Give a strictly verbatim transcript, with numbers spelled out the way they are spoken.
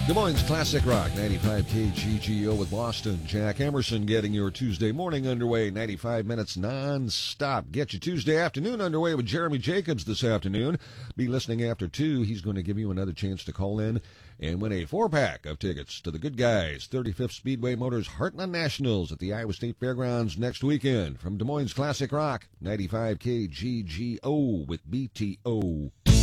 Des Moines Classic Rock, ninety-five K G G O with Boston. Jack Emerson getting your Tuesday morning underway, ninety-five minutes non-stop. Get your Tuesday afternoon underway with Jeremy Jacobs this afternoon. Be listening after two. He's going to give you another chance to call in and win a four-pack of tickets to the Good Guys thirty-fifth Speedway Motors Heartland Nationals at the Iowa State Fairgrounds next weekend. From Des Moines Classic Rock, ninety-five K G G O with B T O.